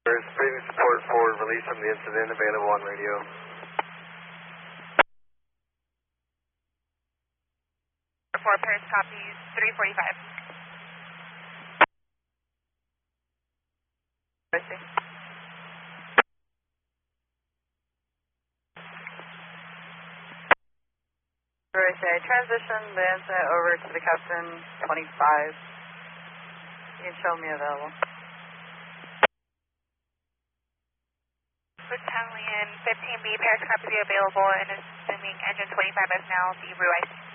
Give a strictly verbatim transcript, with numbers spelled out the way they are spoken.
There's previous support forward release from the incident available on radio. Four pairs copies, three forty-five. I see. Okay, transition the incident over to the captain, twenty-five. You can show me available. Battalion fifteen B, pairs copy available, and assuming engine twenty-five is now deroute.